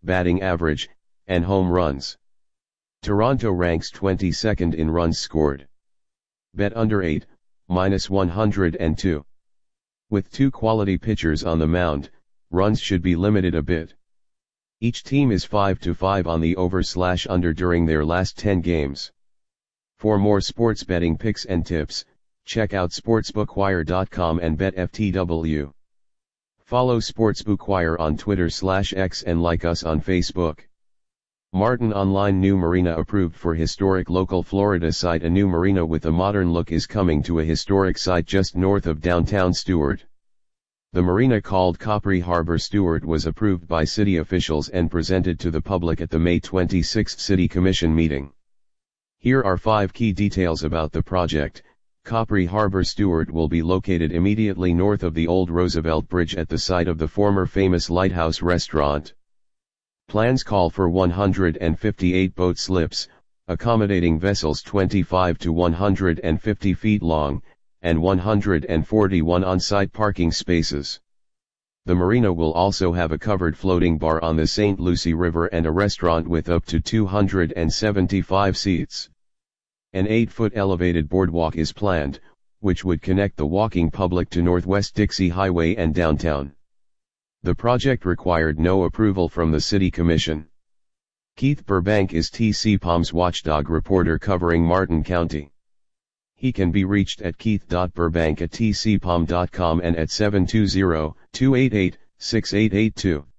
batting average, and home runs. Toronto ranks 22nd in runs scored. Bet under 8, -102. With two quality pitchers on the mound, runs should be limited a bit. Each team is 5-5 on the over/under during their last 10 games. For more sports betting picks and tips, check out sportsbookwire.com and BetFTW. Follow Sportsbookwire on Twitter/X and like us on Facebook. Martin Online new marina approved for historic local Florida site. A new marina with a modern look is coming to a historic site just north of downtown Stuart. The marina, called Capri Harbor Stuart, was approved by city officials and presented to the public at the May 26 City Commission meeting. Here are 5 key details about the project. Capri Harbor Stuart will be located immediately north of the old Roosevelt Bridge at the site of the former famous Lighthouse Restaurant. Plans call for 158 boat slips, accommodating vessels 25 to 150 feet long, and 141 on-site parking spaces. The marina will also have a covered floating bar on the St. Lucie River and a restaurant with up to 275 seats. An 8-foot elevated boardwalk is planned, which would connect the walking public to Northwest Dixie Highway and downtown. The project required no approval from the City Commission. Keith Burbank is TCPOM's watchdog reporter covering Martin County. He can be reached at keith.burbank@tcpom.com and at 720-288-6882.